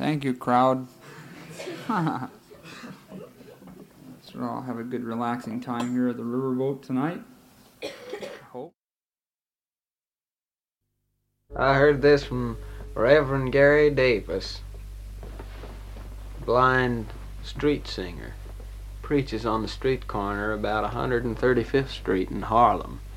Thank you, crowd. So I'll have a good relaxing time here at the riverboat tonight. I hope. I heard this from Reverend Gary Davis, blind street singer. Preaches on the street corner about 135th Street in Harlem.